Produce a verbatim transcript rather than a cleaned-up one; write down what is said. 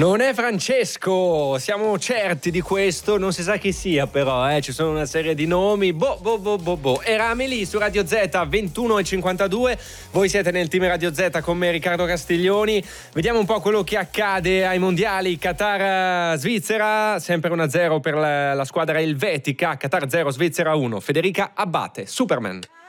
Non è Francesco, siamo certi di questo, non si sa chi sia però, eh. Ci sono una serie di nomi, boh, boh, boh, boh, boh. Era Amelie su Radio Z, ventuno e cinquantadue, voi siete nel team Radio Z con me Riccardo Castiglioni, vediamo un po' quello che accade ai mondiali. Qatar-Svizzera, sempre uno a zero per la, la squadra elvetica, Qatar zero, Svizzera uno, Federica Abbate, Superman.